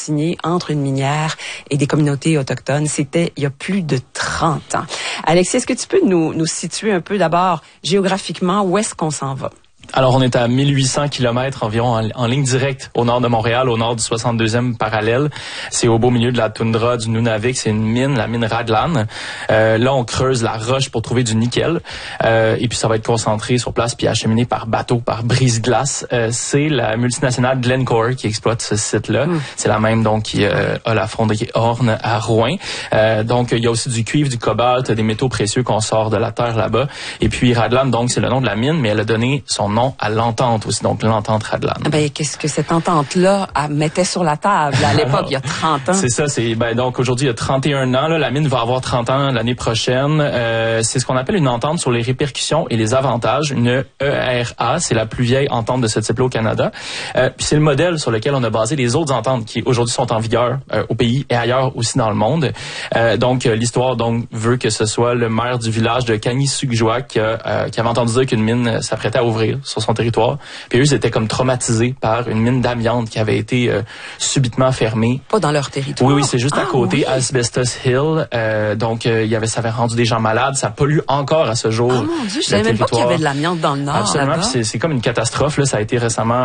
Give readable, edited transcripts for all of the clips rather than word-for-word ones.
signé entre une minière et des communautés autochtones. C'était il y a plus de 30 ans. Alexis, est-ce que tu peux nous situer un peu d'abord géographiquement où est-ce qu'on s'en va? Alors, on est à 1800 kilomètres environ en ligne directe au nord de Montréal, au nord du 62e parallèle. C'est au beau milieu de la toundra du Nunavik. C'est une mine, la mine Radlan. Là, on creuse la roche pour trouver du nickel. Et puis, ça va être concentré sur place puis acheminé par bateau, par brise-glace. C'est la multinationale Glencore qui exploite ce site-là. C'est la même, donc, qui a la fonderie Horn à Rouyn. Donc, il y a aussi du cuivre, du cobalt, des métaux précieux qu'on sort de la terre là-bas. Et puis, Radlan, donc, c'est le nom de la mine, mais elle a donné son nom à l'entente aussi, donc l'entente Radlan. Ben, qu'est-ce que cette entente-là mettait sur la table à l'époque, il y a 30 ans? C'est ça, donc aujourd'hui, il y a 31 ans, là, la mine va avoir 30 ans l'année prochaine. C'est ce qu'on appelle une entente sur les répercussions et les avantages, une ERA, c'est la plus vieille entente de ce type-là au Canada. Puis c'est le modèle sur lequel on a basé les autres ententes qui aujourd'hui sont en vigueur au pays et ailleurs aussi dans le monde. Donc l'histoire veut que ce soit le maire du village de Kanisugjuak qui avait entendu dire qu'une mine s'apprêtait à ouvrir sur son territoire. Puis eux, ils étaient comme traumatisés par une mine d'amiante qui avait été subitement fermée. Pas dans leur territoire? Oui, c'est juste à côté, Asbestos Hill. Donc, ça avait rendu des gens malades. Ça pollue encore à ce jour. Oh mon Dieu, je savais même pas qu'il y avait de l'amiante dans le Nord. Absolument. C'est comme une catastrophe. Là. Ça a été récemment,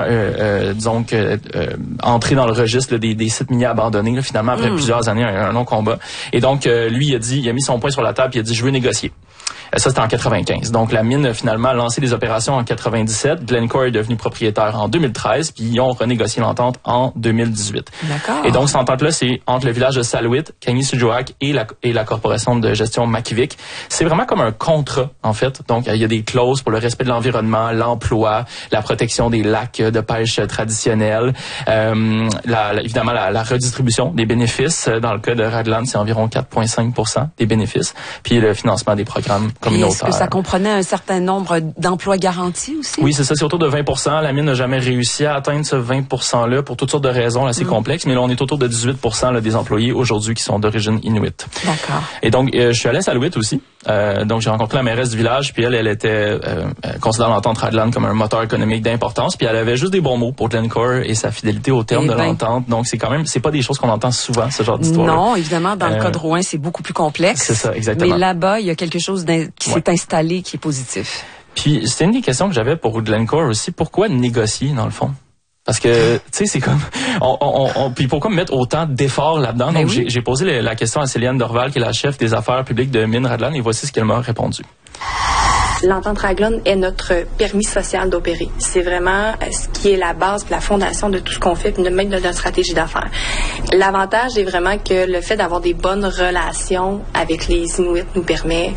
entré dans le registre des sites miniers abandonnés. Là, finalement, après plusieurs années, un long combat. Et donc, lui, il a mis son poing sur la table et il a dit, je veux négocier. Ça, c'était en 95. Donc, la mine a finalement lancé des opérations en 97. Glencore est devenu propriétaire en 2013, puis ils ont renégocié l'entente en 2018. D'accord. Et donc, cette entente-là, c'est entre le village de Salouit, Kanisugjuak et la corporation de gestion Makivik. C'est vraiment comme un contrat, en fait. Donc, il y a des clauses pour le respect de l'environnement, l'emploi, la protection des lacs de pêche traditionnels, évidemment, la redistribution des bénéfices. Dans le cas de Radlan, c'est environ 4,5% des bénéfices, puis le financement des programmes communautaires. Est-ce que ça comprenait un certain nombre d'emplois garantis aussi? Oui, c'est ça, c'est autour de 20%. La mine n'a jamais réussi à atteindre ce 20%-là pour toutes sortes de raisons assez complexes, mais là, on est autour de 18% là, des employés aujourd'hui qui sont d'origine inuit. D'accord. Et donc, je suis allé à Salouit aussi. Donc, j'ai rencontré la mairesse du village, puis elle était considérant l'entente Radlan comme un moteur économique d'importance, puis elle avait juste des bons mots pour Glencore et sa fidélité au terme de l'entente. Donc, c'est pas des choses qu'on entend souvent, ce genre d'histoire. Non, évidemment, dans le cas de Rouyn, c'est beaucoup plus complexe. C'est ça, exactement. Mais là-bas, il y a quelque chose qui s'est installé qui est positif. Puis, c'était une des questions que j'avais pour Glencore aussi. Pourquoi négocier, dans le fond? Parce que, tu sais, c'est comme, puis pourquoi me mettre autant d'efforts là-dedans? Donc, j'ai posé la question à Céliane Dorval, qui est la chef des affaires publiques de Mine Radlan, et voici ce qu'elle m'a répondu. L'entente Radlan est notre permis social d'opérer. C'est vraiment ce qui est la base, la fondation de tout ce qu'on fait, puis même de notre stratégie d'affaires. L'avantage est vraiment que le fait d'avoir des bonnes relations avec les Inuits nous permet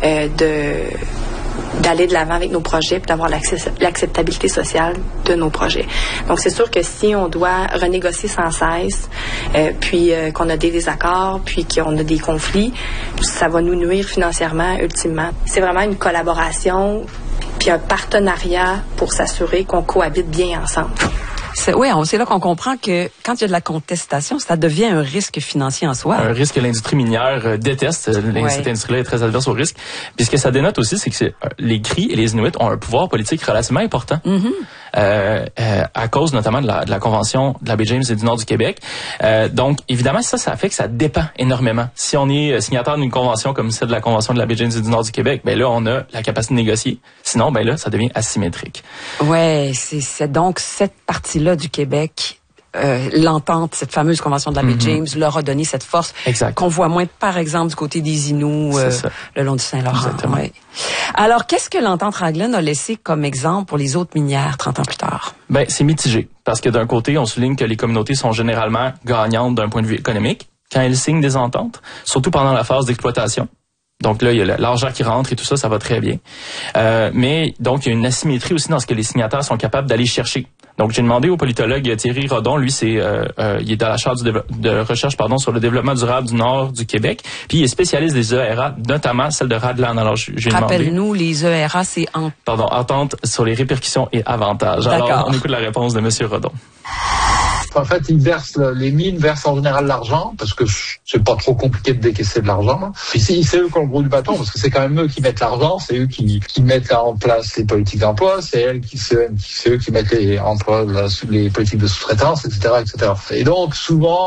d'aller de l'avant avec nos projets puis d'avoir l'acceptabilité sociale de nos projets. Donc, c'est sûr que si on doit renégocier sans cesse, puis qu'on a des désaccords, puis qu'on a des conflits, ça va nous nuire financièrement, ultimement. C'est vraiment une collaboration puis un partenariat pour s'assurer qu'on cohabite bien ensemble. C'est là qu'on comprend que quand il y a de la contestation, ça devient un risque financier en soi. Un risque que l'industrie minière déteste. Cette industrie-là est très adverse au risque. Puis ce que ça dénote aussi, c'est que les Cris et les Inuits ont un pouvoir politique relativement important. À cause notamment de la Convention de la baie James et du Nord du Québec. Donc, évidemment, ça fait que ça dépend énormément. Si on est signataire d'une convention comme celle de la Convention de la baie James et du Nord du Québec, ben là, on a la capacité de négocier. Sinon, ben là, ça devient asymétrique. Ouais, c'est donc cette partie-là du Québec, l'entente, cette fameuse convention de la baie James, leur a donné cette force qu'on voit moins, par exemple, du côté des Inuits, le long du Saint-Laurent. Exactement. Ouais. Alors, qu'est-ce que l'entente Radlan a laissé comme exemple pour les autres minières 30 ans plus tard? Ben, c'est mitigé. Parce que d'un côté, on souligne que les communautés sont généralement gagnantes d'un point de vue économique quand elles signent des ententes, surtout pendant la phase d'exploitation. Donc là, il y a l'argent qui rentre et tout ça, ça va très bien. Mais donc, il y a une asymétrie aussi dans ce que les signataires sont capables d'aller chercher. Donc, j'ai demandé au politologue Thierry Rodon, lui, il est dans la chaire de recherche sur le développement durable du Nord du Québec, puis il est spécialiste des ERA, notamment celle de Radlan. Alors, j'ai demandé... Rappelle-nous, les ERA, c'est entente sur les répercussions et avantages. Alors, on écoute la réponse de M. Rodon. En fait, les mines versent en général l'argent, parce que c'est pas trop compliqué de décaisser de l'argent. Puis c'est eux qui ont le gros du bâton, parce que c'est quand même eux qui mettent l'argent, c'est eux qui mettent en place les politiques d'emploi, c'est eux qui mettent les politiques de sous-traitance, etc., etc. Et donc, souvent,